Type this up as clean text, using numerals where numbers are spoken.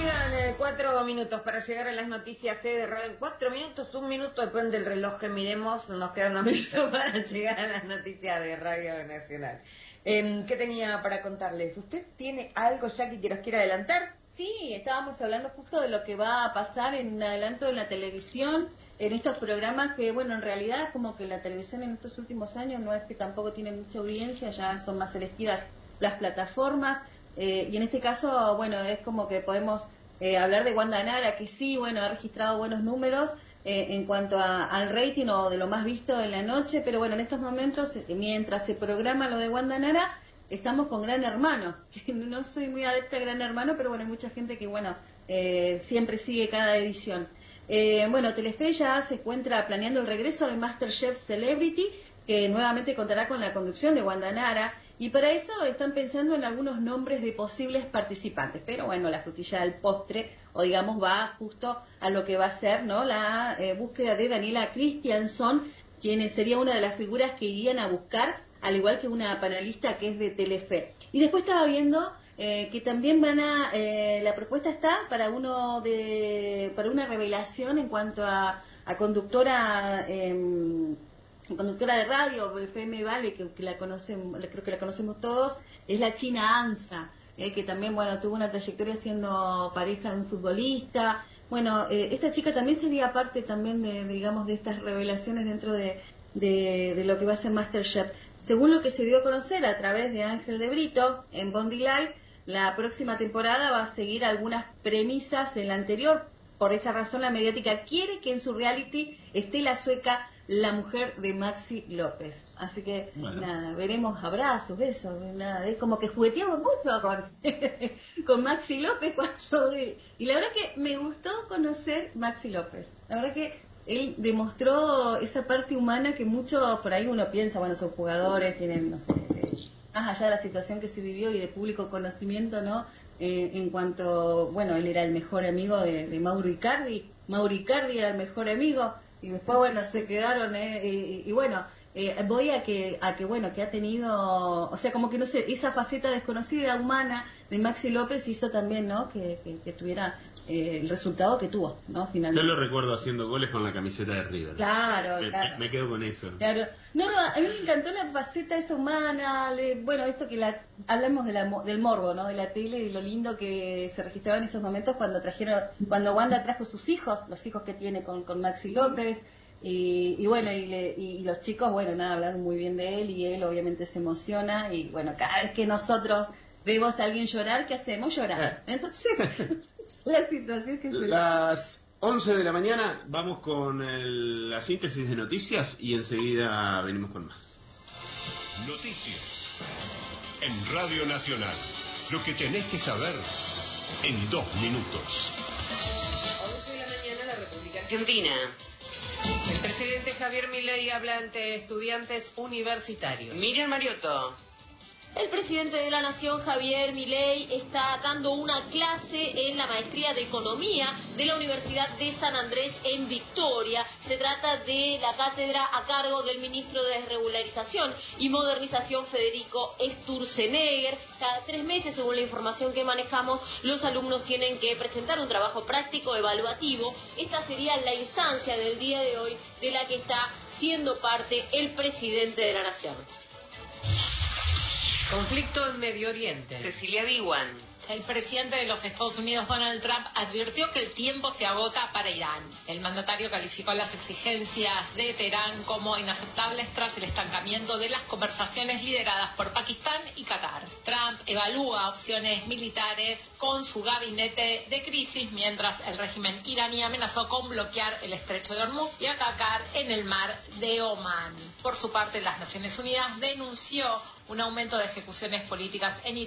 Quedan 4 minutos para llegar a las noticias de radio. 4 minutos, 1 minuto, depende del reloj que miremos. Nos quedan unos minutos para llegar a las noticias de Radio Nacional. ¿Qué tenía para contarles? ¿Usted tiene algo ya que nos quiera adelantar? Sí, estábamos hablando justo de lo que va a pasar en un adelanto en la televisión, en estos programas que, bueno, en realidad como que la televisión en estos últimos años no es que tampoco tiene mucha audiencia, ya son más elegidas las plataformas, y en este caso, bueno, es como que podemos hablar de Wanda Nara, que sí, bueno, ha registrado buenos números en cuanto al rating o de lo más visto en la noche, pero bueno, en estos momentos, mientras se programa lo de Wanda Nara, estamos con Gran Hermano, que no soy muy adepta a Gran Hermano, pero bueno, hay mucha gente que, bueno, siempre sigue cada edición. Bueno, Telefe ya se encuentra planeando el regreso de MasterChef Celebrity, que nuevamente contará con la conducción de Wanda Nara, y para eso están pensando en algunos nombres de posibles participantes, pero bueno, la frutilla del postre, o digamos, va justo a lo que va a ser, ¿no?, la búsqueda de Daniela Christianson, quien sería una de las figuras que irían a buscar, al igual que una panelista que es de Telefe. Y después estaba viendo que también van a, la propuesta está para una revelación en cuanto a conductora de radio, FM Vale, que la conocen, creo que la conocemos todos, es la China Ansa, que también, bueno, tuvo una trayectoria siendo pareja de un futbolista. Bueno, esta chica también sería parte también de, digamos, de estas revelaciones dentro de lo que va a ser MasterChef. Según lo que se dio a conocer a través de Ángel de Brito en Bondi Live, la próxima temporada va a seguir algunas premisas en la anterior. Por esa razón, la mediática quiere que en su reality esté la sueca, la mujer de Maxi López. Así que, bueno, nada, veremos abrazos, besos, nada, es como que jugueteamos mucho con Maxi López y la verdad que me gustó conocer Maxi López. La verdad que él demostró esa parte humana que muchos por ahí uno piensa, bueno, son jugadores, tienen, no sé, más allá de la situación que se vivió y de público conocimiento, ¿no? En cuanto, bueno, él era el mejor amigo de Mauro Icardi era el mejor amigo, y después, bueno, se quedaron, y bueno, voy a que bueno, que ha tenido, o sea, como que no sé, esa faceta desconocida, humana de Maxi López hizo también, ¿no?, que tuviera el resultado que tuvo, ¿no?, finalmente. Yo lo recuerdo haciendo goles con la camiseta de River. Claro. Me quedo con eso. Claro. No, a mí me encantó la faceta esa humana, bueno, esto que hablamos del morbo, ¿no?, de la tele, y lo lindo que se registraba en esos momentos cuando Wanda trajo sus hijos, los hijos que tiene con Maxi López, y bueno, y los chicos, bueno, nada, hablaron muy bien de él, y él obviamente se emociona, y bueno, cada vez que nosotros vemos a alguien llorar, ¿qué hacemos? Llorar. Entonces, la situación que se... Las 11 de la mañana vamos con la síntesis de noticias y enseguida venimos con más. Noticias en Radio Nacional. Lo que tenés que saber en 2 minutos. 11 de la mañana, la República Argentina. El presidente Javier Milei habla ante estudiantes universitarios. Miriam Mariotto. El presidente de la Nación, Javier Milei, está dando una clase en la maestría de Economía de la Universidad de San Andrés en Victoria. Se trata de la cátedra a cargo del ministro de Desregularización y Modernización, Federico Sturzenegger. Cada 3 meses, según la información que manejamos, los alumnos tienen que presentar un trabajo práctico evaluativo. Esta sería la instancia del día de hoy de la que está siendo parte el presidente de la Nación. Conflicto en Medio Oriente. Cecilia Diwan. El presidente de los Estados Unidos, Donald Trump, advirtió que el tiempo se agota para Irán. El mandatario calificó las exigencias de Teherán como inaceptables tras el estancamiento de las conversaciones lideradas por Pakistán y Qatar. Trump evalúa opciones militares con su gabinete de crisis, mientras el régimen iraní amenazó con bloquear el estrecho de Hormuz y atacar en el mar de Omán. Por su parte, las Naciones Unidas denunció un aumento de ejecuciones políticas en Irán